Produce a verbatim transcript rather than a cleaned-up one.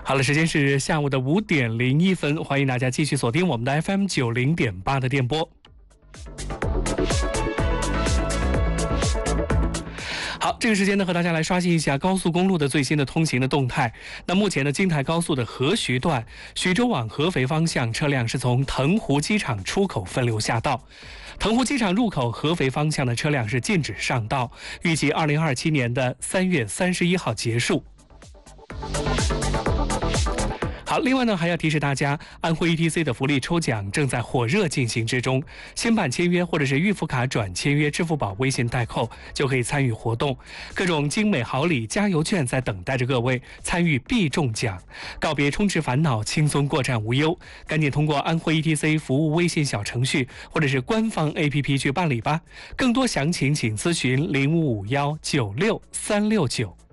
好了，时间是下午的五点零一分，欢迎大家继续锁定我们的 F M 九零点八的电波。好，这个时间呢，和大家来刷新一下高速公路的最新的通行的动态。那目前呢，京台高速的合徐段，徐州往合肥方向车辆是从腾湖机场出口分流下道，腾湖机场入口合肥方向的车辆是禁止上道，预计二零二七年的三月三十一号结束。好，另外呢，还要提示大家，安徽 E T C 的福利抽奖正在火热进行之中，新版签约或者是预付卡转签约支付宝微信代扣就可以参与活动，各种精美好礼、加油券在等待着各位，参与必中奖，告别充斥烦恼，轻松过站无忧。赶紧通过安徽 E T C 服务微信小程序或者是官方 A P P 去办理吧。更多详情请咨询零五五幺九六三六九。